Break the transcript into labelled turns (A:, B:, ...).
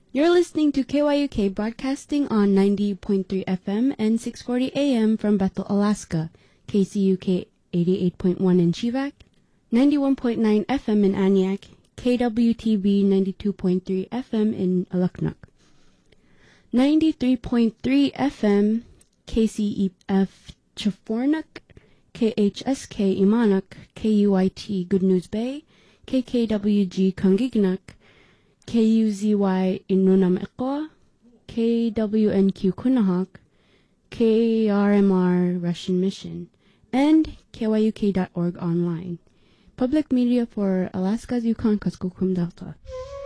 A: You're listening to KYUK broadcasting on 90.3 FM and 640 AM from Bethel, Alaska, KCUK 88.1 in Chivak, 91.9 FM in Aniak, KWTB 92.3 FM in Alaknuk, 93.3 FM KCEF Chafornuk, KHSK Imanuk, KUIT Good News Bay, KKWG Kongignak, KUZY Inunamekwa, KWNQ Kunahak, KRMR Russian Mission, and KYUK.org online. Public media for Alaska's Yukon Kuskokwim Delta.